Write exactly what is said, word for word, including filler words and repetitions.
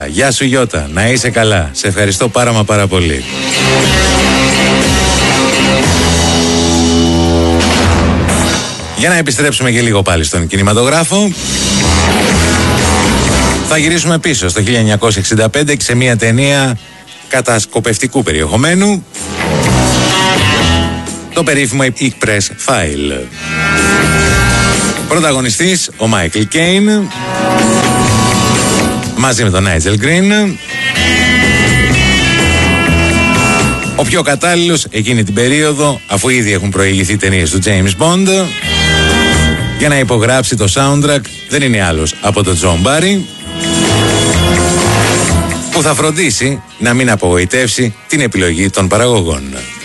Γεια σου Γιώτα, να είσαι καλά. Σε ευχαριστώ πάρα μα πάρα πολύ. Για να επιστρέψουμε και λίγο πάλι στον κινηματογράφο. Θα γυρίσουμε πίσω στο χίλια εννιακόσια εξήντα πέντε και σε μια ταινία κατασκοπευτικού περιεχομένου, το περίφημο Express File. Πρωταγωνιστής ο Μάικλ Κέιν μαζί με τον Νάιτζελ Γκριν, ο πιο κατάλληλος εκείνη την περίοδο, αφού ήδη έχουν προηγηθεί ταινίες του James Bond, για να υπογράψει το soundtrack δεν είναι άλλος από τον Τζον Μπάρι, που θα φροντίσει να μην απογοητεύσει την επιλογή των παραγωγών.